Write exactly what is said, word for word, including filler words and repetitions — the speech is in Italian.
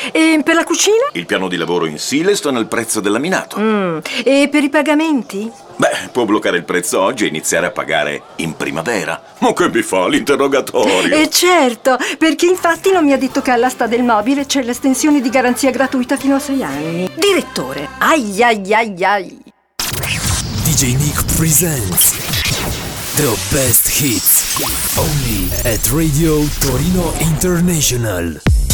E per la cucina? Il piano di lavoro in Silestone al prezzo del laminato. Mm. E per i pagamenti? Beh, può bloccare il prezzo oggi e iniziare a pagare in primavera. Ma che mi fa l'interrogatorio? E certo, perché infatti non mi ha detto che all'asta del mobile c'è l'estensione di garanzia gratuita fino a sei anni. Direttore, ai ai ai ai. D J Nick presents the best hits only at Radio Torino International.